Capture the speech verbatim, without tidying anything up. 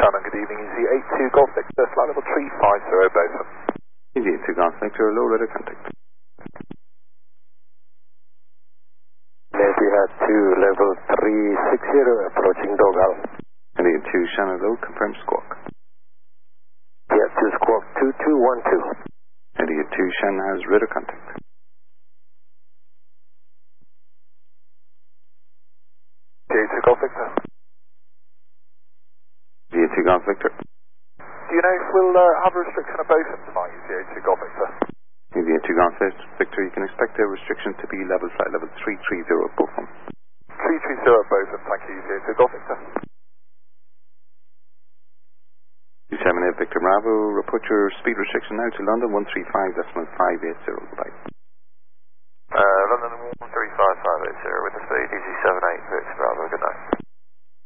Shannon, good evening. Easy eight two Golf Victor, flight level three five zero, both. Easy eight two Golf Victor, low radar contact. Navy had two, level three six zero, approaching Dogal. India two Shannon low, confirm squawk. Yeah, two squawk two two one two. India two Shannon has radar contact. eight two Golf Victor. India two Golf Victor. Do you know if we'll uh, have a restriction of both of them tonight, Easy eight two Golf Victor? India two Golf Victor, you can expect a restriction to be level flight level three three zero, both of them. three three zero, both of them, thank you, Easy eight two Golf Victor. two seven eight Victor Bravo, report your speed restriction now to London one three five decimal five eight zero, goodbye. Uh, London one three five five eight zero with the speed, Easy seven eight Victor Bravo, good night.